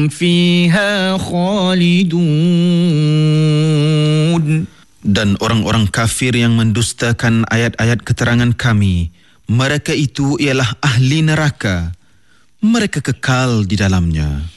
فيها خالدون. Dan orang-orang kafir yang mendustakan ayat-ayat keterangan kami, mereka itu ialah ahli neraka. Mereka kekal di dalamnya.